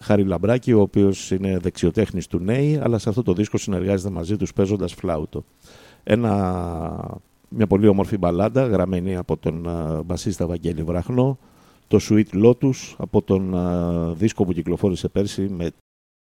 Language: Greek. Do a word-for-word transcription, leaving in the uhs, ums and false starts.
Χάρη Λαμπράκη, ο οποίος είναι δεξιοτέχνης του Νέη, αλλά σε αυτό το δίσκο συνεργάζεται μαζί τους παίζοντας φλάουτο. Ένα, μια πολύ όμορφη μπαλάντα γραμμένη από τον uh, μπασίστα Βαγγέλη Βραχνό, το Sweet Lotus από τον uh, δίσκο που κυκλοφόρησε πέρσι με